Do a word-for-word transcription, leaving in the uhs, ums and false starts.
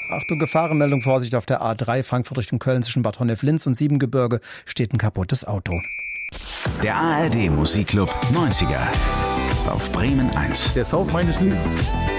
Achtung, Gefahrenmeldung, Vorsicht auf der A drei, Frankfurt Richtung Köln zwischen Bad Honnef-Linz und Siebengebirge steht ein kaputtes Auto. Der A R D Musikclub neunziger auf Bremen eins. Der Sound meines Lebens.